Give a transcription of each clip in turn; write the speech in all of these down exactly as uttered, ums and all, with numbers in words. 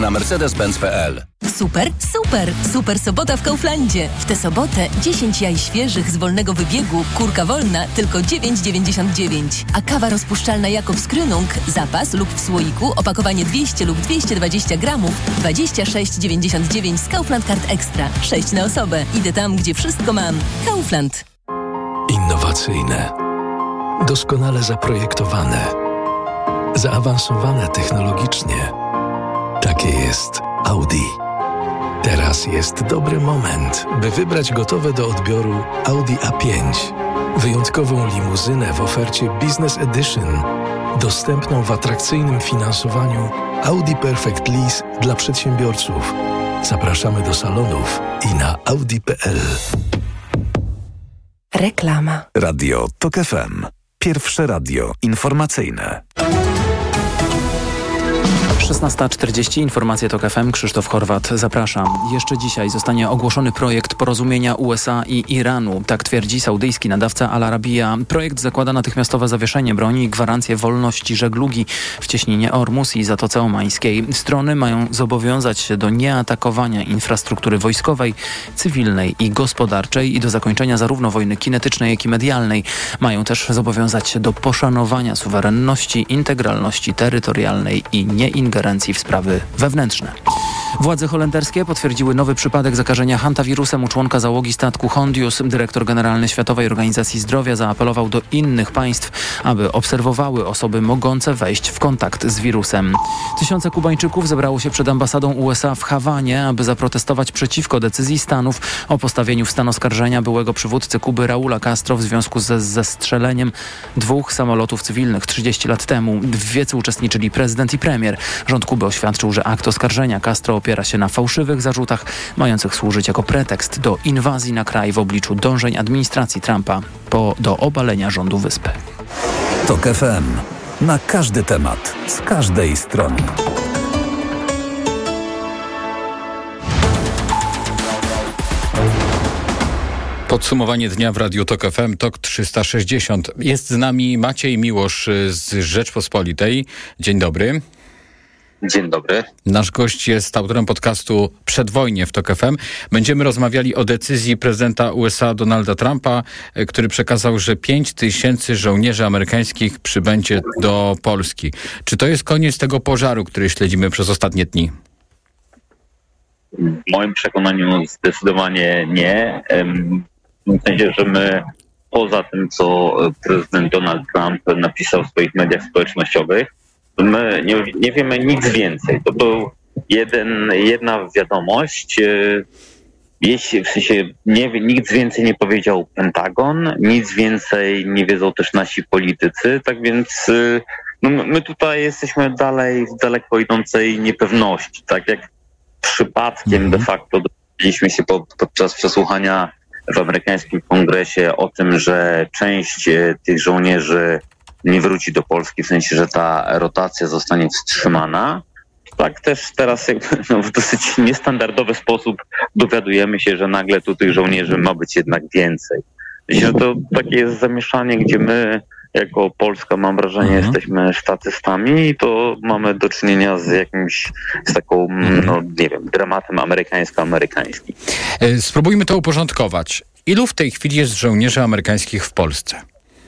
na mercedes benz kropka p l. Super, super, super sobota w Kauflandzie. W tę sobotę dziesięć jaj świeżych z wolnego wybiegu, kurka wolna, tylko dziewięć dziewięćdziesiąt dziewięć. A kawa rozpuszczalna Jakobs Krönung, zapas lub w słoiku, opakowanie dwieście lub dwieście dwadzieścia gramów, dwadzieścia sześć dziewięćdziesiąt dziewięć z Kaufland Card Extra. sześć na osobę. Idę tam, gdzie wszystko mam. Kaufland. Innowacyjne, doskonale zaprojektowane, zaawansowane technologicznie. Takie jest Audi. Teraz jest dobry moment, by wybrać gotowe do odbioru Audi A pięć. Wyjątkową limuzynę w ofercie Business Edition, dostępną w atrakcyjnym finansowaniu Audi Perfect Lease dla przedsiębiorców. Zapraszamy do salonów i na audi kropka p l. Reklama. Radio TOK F M. Pierwsze radio informacyjne. szesnasta czterdzieści, informacje TOK F M, Krzysztof Horwat, zapraszam. Jeszcze dzisiaj zostanie ogłoszony projekt porozumienia U S A i Iranu. Tak twierdzi saudyjski nadawca Al Arabiya. Projekt zakłada natychmiastowe zawieszenie broni i gwarancję wolności żeglugi w cieśninie Ormus i Zatoce Omańskiej. Strony mają zobowiązać się do nieatakowania infrastruktury wojskowej, cywilnej i gospodarczej i do zakończenia zarówno wojny kinetycznej, jak i medialnej. Mają też zobowiązać się do poszanowania suwerenności, integralności terytorialnej i nieingerencji w sprawy wewnętrzne. Władze holenderskie potwierdziły nowy przypadek zakażenia hantawirusem u członka załogi statku Hondius. Dyrektor generalny Światowej Organizacji Zdrowia zaapelował do innych państw, aby obserwowały osoby mogące wejść w kontakt z wirusem. Tysiące Kubańczyków zebrało się przed ambasadą U S A w Hawanie, aby zaprotestować przeciwko decyzji Stanów o postawieniu w stan oskarżenia byłego przywódcy Kuby Raula Castro w związku ze zestrzeleniem dwóch samolotów cywilnych trzydzieści lat temu. W wiecu uczestniczyli prezydent i premier. Rząd Kuby oświadczył, że akt oskarżenia Castro opiera się na fałszywych zarzutach, mających służyć jako pretekst do inwazji na kraj w obliczu dążeń administracji Trumpa po, do obalenia rządu wyspy. TOK F M. Na każdy temat, z każdej strony. Podsumowanie dnia w Radiu TOK F M, TOK trzysta sześćdziesiąt. Jest z nami Maciej Miłosz z Rzeczpospolitej. Dzień dobry. Dzień dobry. Nasz gość jest autorem podcastu Przedwojnie w TOK F M. Będziemy rozmawiali o decyzji prezydenta U S A Donalda Trumpa, który przekazał, że pięć tysięcy żołnierzy amerykańskich przybędzie do Polski. Czy to jest koniec tego pożaru, który śledzimy przez ostatnie dni? W moim przekonaniu zdecydowanie nie. W sensie, że my poza tym, co prezydent Donald Trump napisał w swoich mediach społecznościowych, my nie, nie wiemy nic więcej. To był jeden, jedna wiadomość. Jeśli, w sensie nie, nic więcej nie powiedział Pentagon, nic więcej nie wiedzą też nasi politycy, tak więc no, my tutaj jesteśmy dalej w daleko idącej niepewności. Tak jak przypadkiem de facto dowiedzieliśmy się po, podczas przesłuchania w amerykańskim kongresie o tym, że część tych żołnierzy nie wróci do Polski, w sensie, że ta rotacja zostanie wstrzymana. Tak też teraz jakby, no, w dosyć niestandardowy sposób dowiadujemy się, że nagle tu tych żołnierzy ma być jednak więcej. Myślę, że to takie jest zamieszanie, gdzie my jako Polska, mam wrażenie, mhm. jesteśmy statystami i to mamy do czynienia z jakimś, z taką, no nie wiem, dramatem amerykańsko-amerykańskim. Spróbujmy to uporządkować. Ilu w tej chwili jest żołnierzy amerykańskich w Polsce?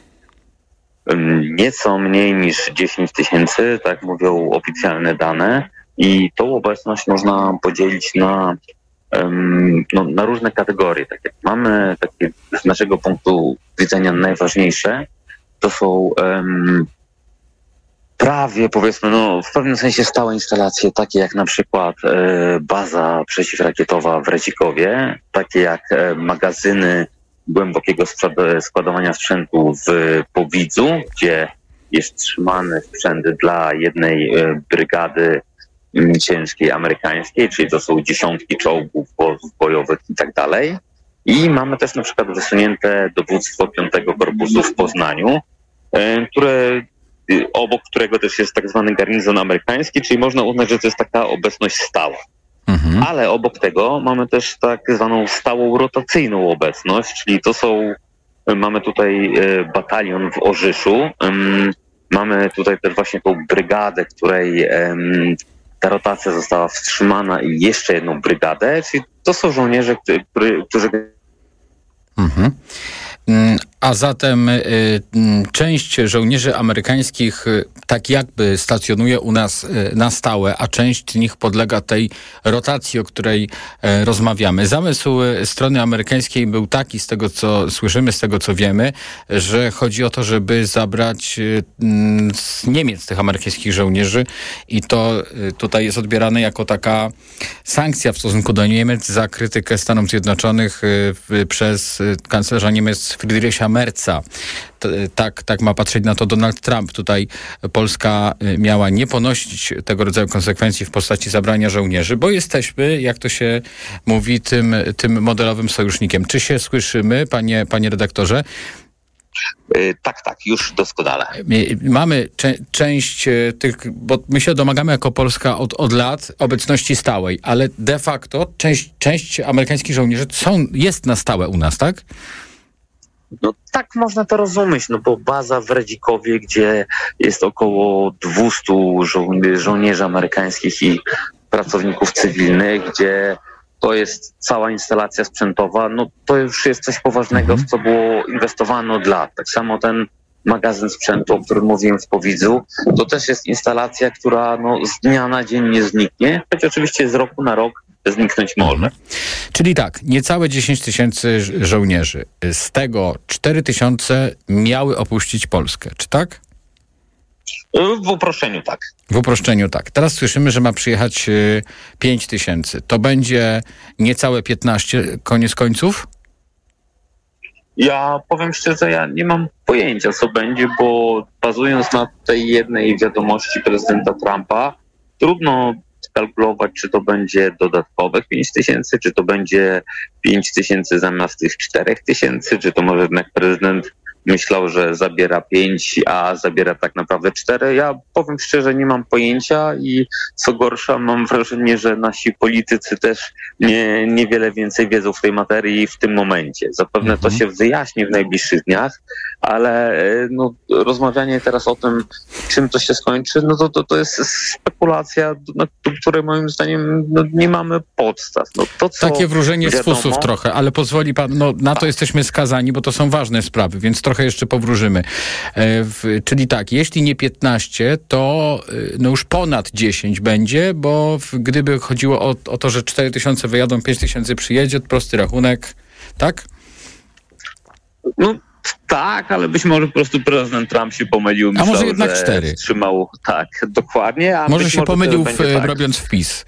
Nieco mniej niż dziesięć tysięcy, tak mówią oficjalne dane, i tą obecność można podzielić na, um, no, na różne kategorie. Tak jak mamy takie z naszego punktu widzenia najważniejsze, to są um, prawie, powiedzmy, no w pewnym sensie stałe instalacje, takie jak na przykład e, baza przeciwrakietowa w Redzikowie, takie jak e, magazyny głębokiego składowania sprzętu w Powidzu, gdzie jest trzymany sprzęt dla jednej brygady ciężkiej amerykańskiej, czyli to są dziesiątki czołgów, wozów bojowych i tak dalej. I mamy też na przykład wysunięte dowództwo piątego Korpusu w Poznaniu, które, obok którego też jest tak zwany garnizon amerykański, czyli można uznać, że to jest taka obecność stała. Mhm. Ale obok tego mamy też tak zwaną stałą rotacyjną obecność, czyli to są, mamy tutaj batalion w Orzyszu, mamy tutaj też właśnie tą brygadę, której ta rotacja została wstrzymana i jeszcze jedną brygadę, czyli to są żołnierze, którzy... którzy... Mhm. A zatem y, y, część żołnierzy amerykańskich y, tak jakby stacjonuje u nas y, na stałe, a część z nich podlega tej rotacji, o której y, rozmawiamy. Zamysł y, strony amerykańskiej był taki, z tego co słyszymy, z tego co wiemy, że chodzi o to, żeby zabrać y, y, z Niemiec tych amerykańskich żołnierzy i to y, tutaj jest odbierane jako taka sankcja w stosunku do Niemiec za krytykę Stanów Zjednoczonych y, y, przez y, kanclerza Niemiec Friedricha Merza. Tak, tak ma patrzeć na to Donald Trump. Tutaj Polska miała nie ponosić tego rodzaju konsekwencji w postaci zabrania żołnierzy, bo jesteśmy, jak to się mówi, tym, tym modelowym sojusznikiem. Czy się słyszymy, panie, panie redaktorze? Yy, tak, tak, już doskonale. Mamy cze- część tych, bo my się domagamy jako Polska od, od lat obecności stałej, ale de facto część, część amerykańskich żołnierzy są, jest na stałe u nas, tak? No tak można to rozumieć, no bo baza w Redzikowie, gdzie jest około dwieście żo- żołnierzy amerykańskich i pracowników cywilnych, gdzie to jest cała instalacja sprzętowa, no to już jest coś poważnego, w co było inwestowane od lat. Tak samo ten magazyn sprzętu, o którym mówiłem w Powidzu, to też jest instalacja, która no, z dnia na dzień nie zniknie, choć oczywiście z roku na rok zniknąć może. Czyli tak, niecałe dziesięć tysięcy żołnierzy. Z tego cztery tysiące miały opuścić Polskę, czy tak? W uproszczeniu tak. W uproszczeniu tak. Teraz słyszymy, że ma przyjechać pięć tysięcy. To będzie niecałe piętnaście koniec końców? Ja powiem szczerze, ja nie mam pojęcia, co będzie, bo bazując na tej jednej wiadomości prezydenta Trumpa, trudno skalkulować, czy to będzie dodatkowych pięć tysięcy, czy to będzie pięć tysięcy zamiast tych czterech tysięcy, czy to może jednak prezydent myślał, że zabiera pięć, a zabiera tak naprawdę cztery. Ja powiem szczerze, nie mam pojęcia i co gorsza, mam wrażenie, że nasi politycy też nie, niewiele więcej wiedzą w tej materii w tym momencie. Zapewne to się wyjaśni w najbliższych dniach, ale no, rozmawianie teraz o tym, czym to się skończy, no to, to, to jest spekulacja, no, do której moim zdaniem no, nie mamy podstaw. No, to, co Takie wróżenie wiadomo, z fusów trochę, ale pozwoli pan, no na to jesteśmy skazani, bo to są ważne sprawy, więc trochę jeszcze powróżymy. E, w, czyli tak, jeśli nie piętnaście, to no już ponad dziesięć będzie, bo w, gdyby chodziło o, o to, że cztery tysiące wyjadą, pięć tysięcy przyjedzie, to prosty rachunek, tak? No tak, ale być może po prostu prezydent Trump się pomylił. Myślał, a może jednak że cztery. Wstrzymał, tak, dokładnie. A może być się może pomylił w, tak. robiąc wpis.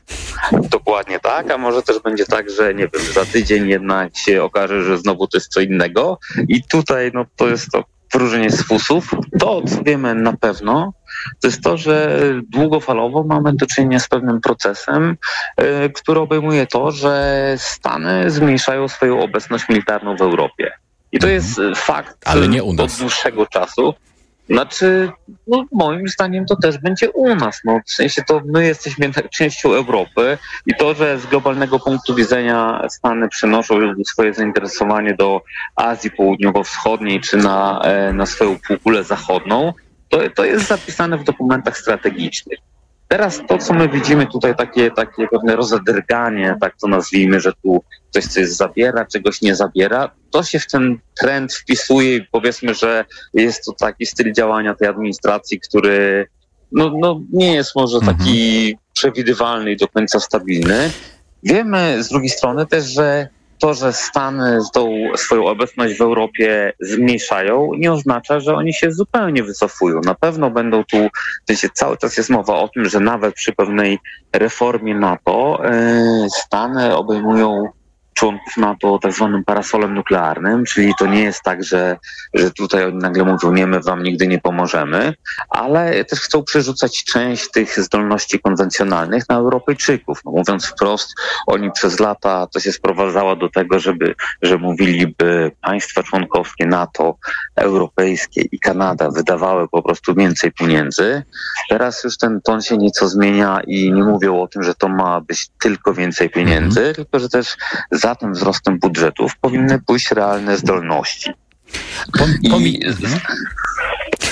Dokładnie tak, a może też będzie tak, że nie wiem, za tydzień jednak się okaże, że znowu to jest co innego i tutaj no to jest to wróżenie z fusów. To, co wiemy na pewno, to jest to, że długofalowo mamy do czynienia z pewnym procesem, yy, który obejmuje to, że Stany zmniejszają swoją obecność militarną w Europie. I to jest fakt ale nie u nas. Od dłuższego czasu. Znaczy, no moim zdaniem to też będzie u nas. No, w sensie to my jesteśmy częścią Europy i to, że z globalnego punktu widzenia Stany przenoszą swoje zainteresowanie do Azji Południowo-Wschodniej czy na, na swoją półkulę zachodnią, to, to jest zapisane w dokumentach strategicznych. Teraz to, co my widzimy tutaj, takie, takie pewne rozedrganie, tak to nazwijmy, że tu ktoś coś zabiera, czegoś nie zabiera, to się w ten trend wpisuje i powiedzmy, że jest to taki styl działania tej administracji, który no, no nie jest może taki mhm. przewidywalny i do końca stabilny. Wiemy z drugiej strony też, że to, że Stany tą swoją obecność w Europie zmniejszają, nie oznacza, że oni się zupełnie wycofują. Na pewno będą tu, wiecie, cały czas jest mowa o tym, że nawet przy pewnej reformie NATO yy, Stany obejmują członków NATO tak zwanym parasolem nuklearnym, czyli to nie jest tak, że, że tutaj oni nagle mówią, nie, my wam nigdy nie pomożemy, ale też chcą przerzucać część tych zdolności konwencjonalnych na Europejczyków. No, mówiąc wprost, oni przez lata to się sprowadzało do tego, żeby, że mówiliby państwa członkowskie NATO, europejskie i Kanada wydawały po prostu więcej pieniędzy. Teraz już ten ton się nieco zmienia i nie mówią o tym, że to ma być tylko więcej pieniędzy, mm. tylko że też za tym wzrostem budżetów powinny pójść realne zdolności. Pom, pomi- I,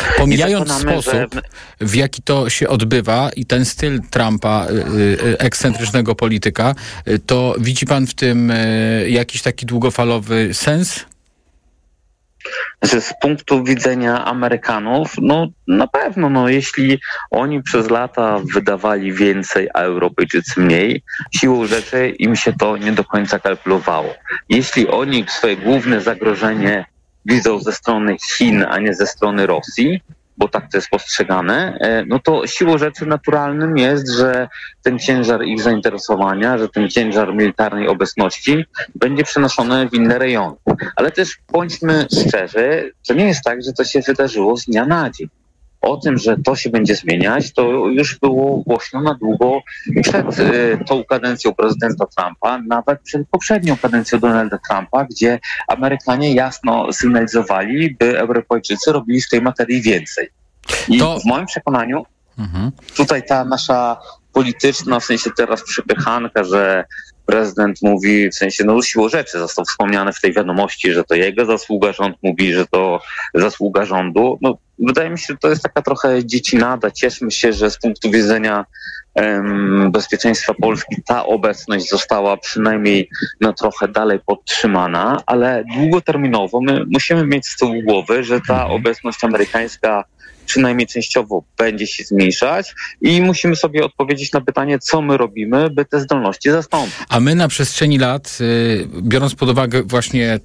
Pomijając sposób, że... w jaki to się odbywa i ten styl Trumpa, yy, ekscentrycznego polityka, yy, to widzi pan w tym yy, jakiś taki długofalowy sens? Że z punktu widzenia Amerykanów, no na pewno, no jeśli oni przez lata wydawali więcej, a Europejczycy mniej, siłą rzeczy im się to nie do końca kalkulowało. Jeśli oni swoje główne zagrożenie widzą ze strony Chin, a nie ze strony Rosji, bo tak to jest postrzegane, no to siłą rzeczy naturalnym jest, że ten ciężar ich zainteresowania, że ten ciężar militarnej obecności będzie przenoszony w inne rejony. Ale też bądźmy szczerzy, to nie jest tak, że to się wydarzyło z dnia na dzień. O tym, że to się będzie zmieniać, to już było głośno na długo przed y, tą kadencją prezydenta Trumpa, nawet przed poprzednią kadencją Donalda Trumpa, gdzie Amerykanie jasno sygnalizowali, by Europejczycy robili w tej materii więcej. I to... w moim przekonaniu mhm. tutaj ta nasza polityczna, w sensie teraz przypychanka, że prezydent mówi, w sensie, no siłą rzeczy został wspomniany w tej wiadomości, że to jego zasługa, rząd mówi, że to zasługa rządu. No, wydaje mi się, że to jest taka trochę dziecinada. Cieszmy się, że z punktu widzenia um, bezpieczeństwa Polski ta obecność została przynajmniej no, trochę dalej podtrzymana, ale długoterminowo my musimy mieć z tyłu głowy, że ta obecność amerykańska przynajmniej częściowo będzie się zmniejszać i musimy sobie odpowiedzieć na pytanie, co my robimy, by te zdolności zastąpić. A my na przestrzeni lat, biorąc pod uwagę właśnie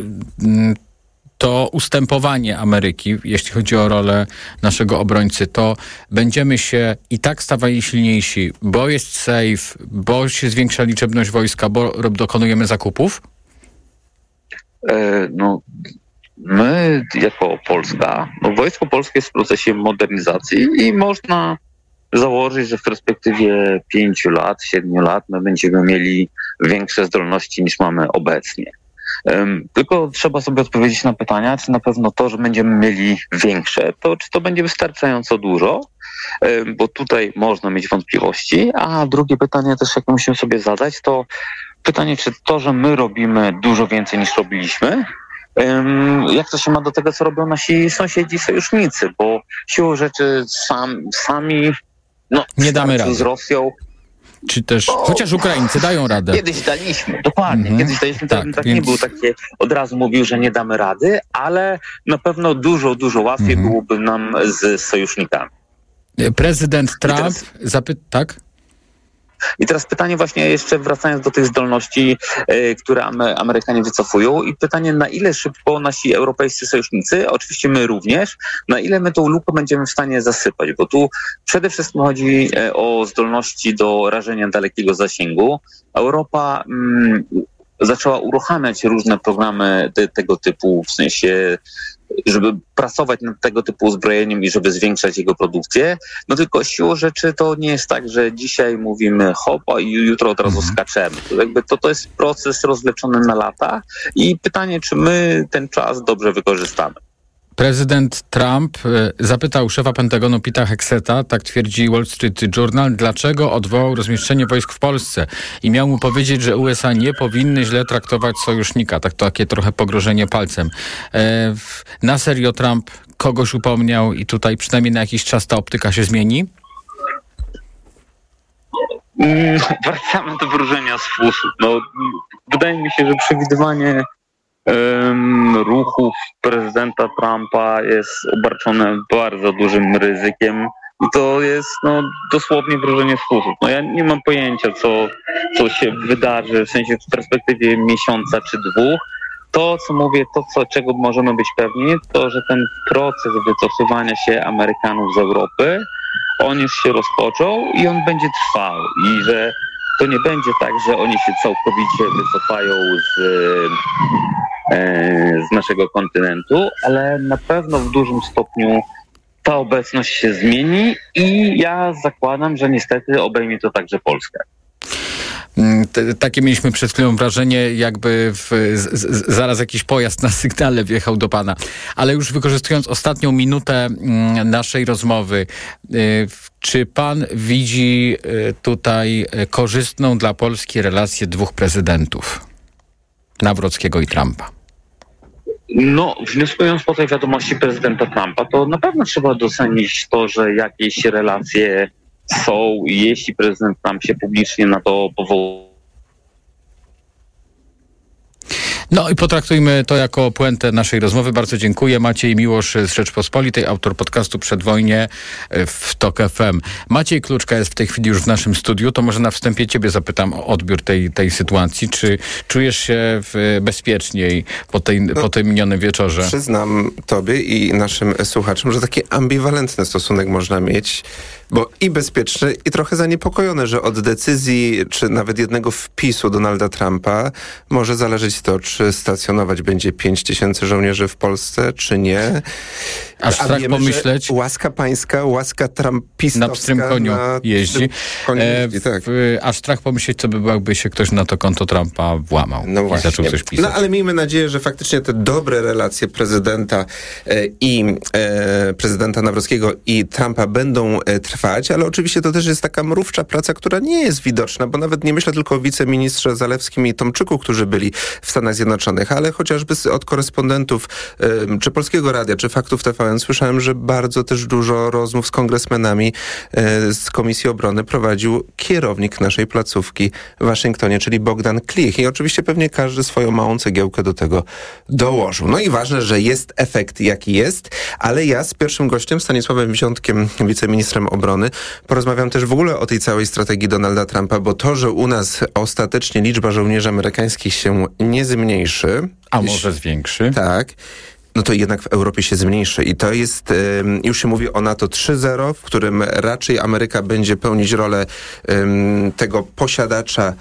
to ustępowanie Ameryki, jeśli chodzi o rolę naszego obrońcy, to będziemy się i tak stawali silniejsi, bo jest safe, bo się zwiększa liczebność wojska, bo dokonujemy zakupów? E, no... My, jako Polska, no wojsko polskie jest w procesie modernizacji i można założyć, że w perspektywie pięciu lat, siedmiu lat my będziemy mieli większe zdolności niż mamy obecnie. Um, tylko trzeba sobie odpowiedzieć na pytania, czy na pewno to, że będziemy mieli większe, to czy to będzie wystarczająco dużo, um, bo tutaj można mieć wątpliwości, a drugie pytanie też, jakie musimy sobie zadać, to pytanie, czy to, że my robimy dużo więcej niż robiliśmy, jak to się ma do tego, co robią nasi sąsiedzi, sojusznicy, bo siłą rzeczy sam, sami no, nie damy rady z Rosją. Czy też, o, chociaż Ukraińcy dają radę. Kiedyś daliśmy, dokładnie, mm-hmm. kiedyś daliśmy, tak, tak więc... nie był takie, od razu mówił, że nie damy rady, ale na pewno dużo, dużo łatwiej mm-hmm. byłoby nam z sojusznikami. Prezydent Trump teraz... zapyta, tak? I teraz pytanie właśnie jeszcze wracając do tych zdolności, y, które Amerykanie wycofują i pytanie, na ile szybko nasi europejscy sojusznicy, oczywiście my również, na ile my tą lukę będziemy w stanie zasypać, bo tu przede wszystkim chodzi y, o zdolności do rażenia dalekiego zasięgu. Europa mm, zaczęła uruchamiać różne programy te, tego typu, w sensie żeby pracować nad tego typu uzbrojeniem i żeby zwiększać jego produkcję. No tylko siłą rzeczy to nie jest tak, że dzisiaj mówimy hop, a jutro od razu skaczemy. To, jakby to, to jest proces rozwleczony na lata i pytanie, czy my ten czas dobrze wykorzystamy. Prezydent Trump zapytał szefa Pentagonu Peta Hexeta, tak twierdzi Wall Street Journal, dlaczego odwołał rozmieszczenie wojsk w Polsce i miał mu powiedzieć, że U S A nie powinny źle traktować sojusznika. Tak, to takie trochę pogrożenie palcem. E, na serio Trump kogoś upomniał i tutaj przynajmniej na jakiś czas ta optyka się zmieni? Mm, wracamy do wróżenia z fusów. No, wydaje mi się, że przewidywanie Um, ruchów prezydenta Trumpa jest obarczone bardzo dużym ryzykiem i to jest no, dosłownie wróżenie z fusów. No, ja nie mam pojęcia, co, co się wydarzy, w sensie w perspektywie miesiąca czy dwóch. To, co mówię, to, co, czego możemy być pewni, to, że ten proces wycofywania się Amerykanów z Europy, on już się rozpoczął i on będzie trwał i że to nie będzie tak, że oni się całkowicie wycofają z, e, z naszego kontynentu, ale na pewno w dużym stopniu ta obecność się zmieni i ja zakładam, że niestety obejmie to także Polskę. T- takie mieliśmy przed chwilą wrażenie, jakby w, z, z, zaraz jakiś pojazd na sygnale wjechał do pana. Ale już wykorzystując ostatnią minutę m, naszej rozmowy, y, czy pan widzi y, tutaj korzystną dla Polski relację dwóch prezydentów? Nawrockiego i Trumpa. No, wnioskując po tej wiadomości prezydenta Trumpa, to na pewno trzeba docenić to, że jakieś relacje są, jeśli prezydent Trump się publicznie na to powołuje. No i potraktujmy to jako puentę naszej rozmowy. Bardzo dziękuję. Maciej Miłosz z Rzeczpospolitej, autor podcastu Przedwojnie w TOK F M. Maciej Kluczka jest w tej chwili już w naszym studiu. To może na wstępie ciebie zapytam o odbiór tej, tej sytuacji. Czy czujesz się w, bezpieczniej po, tej, no, po tym minionym wieczorze? Przyznam tobie i naszym słuchaczom, że taki ambiwalentny stosunek można mieć, bo i bezpieczny, i trochę zaniepokojony, że od decyzji, czy nawet jednego wpisu Donalda Trumpa może zależeć to, czy stacjonować będzie pięć tysięcy żołnierzy w Polsce, czy nie. Aż A strach wiemy, pomyśleć. Łaska pańska, łaska trumpistowska. Na pstrym koniu na jeździ. Koniu E, jeździ tak. w, aż strach pomyśleć, co by było, jakby się ktoś na to konto Trumpa włamał no i właśnie. zaczął coś pisać. No ale miejmy nadzieję, że faktycznie te dobre relacje prezydenta e, i e, prezydenta Nawrockiego i Trumpa będą e, trwać, ale oczywiście to też jest taka mrówcza praca, która nie jest widoczna, bo nawet nie myślę tylko o wiceministrze Zalewskim i Tomczyku, którzy byli w Stanach Zjednoczonych, ale chociażby od korespondentów e, czy Polskiego Radia, czy Faktów T V N słyszałem, że bardzo też dużo rozmów z kongresmenami e, z Komisji Obrony prowadził kierownik naszej placówki w Waszyngtonie, czyli Bogdan Klich. I oczywiście pewnie każdy swoją małą cegiełkę do tego dołożył. No i ważne, że jest efekt, jaki jest, ale ja z pierwszym gościem, Stanisławem Wziątkiem, wiceministrem obrony, porozmawiam też w ogóle o tej całej strategii Donalda Trumpa, bo to, że u nas ostatecznie liczba żołnierzy amerykańskich się nie zmniejszy. A może zwiększy? Tak. No to jednak w Europie się zmniejszy i to jest, um, już się mówi o NATO trzy zero, w którym raczej Ameryka będzie pełnić rolę um, tego posiadacza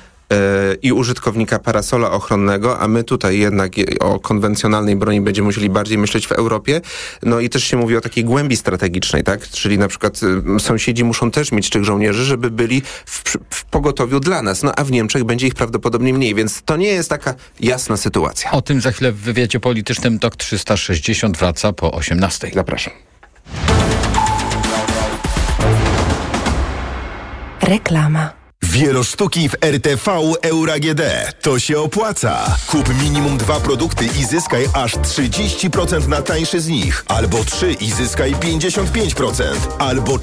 i użytkownika parasola ochronnego, a my tutaj jednak o konwencjonalnej broni będziemy musieli bardziej myśleć w Europie. No i też się mówi o takiej głębi strategicznej, tak? Czyli na przykład y, sąsiedzi muszą też mieć tych żołnierzy, żeby byli w, w pogotowiu dla nas. No a w Niemczech będzie ich prawdopodobnie mniej, więc to nie jest taka jasna sytuacja. O tym za chwilę w wywiadzie politycznym. TOK trzysta sześćdziesiąt wraca po osiemnastej. Zapraszam. Reklama. Wielosztuki w R T V Euro A G D. To się opłaca. Kup minimum dwa produkty i zyskaj aż trzydzieści procent na tańszy z nich. Albo trzy i zyskaj pięćdziesiąt pięć procent. Albo